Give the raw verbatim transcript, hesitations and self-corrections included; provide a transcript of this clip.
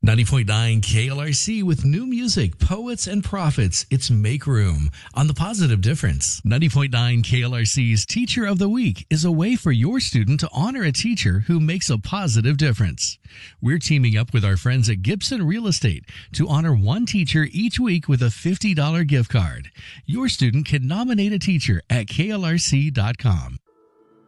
ninety point nine K L R C with new music, poets, and prophets. It's Make Room on The Positive Difference. ninety point nine K L R C's Teacher of the Week is a way for your student to honor a teacher who makes a positive difference. We're teaming up with our friends at Gibson Real Estate to honor one teacher each week with a fifty dollars gift card. Your student can nominate a teacher at K L R C dot com.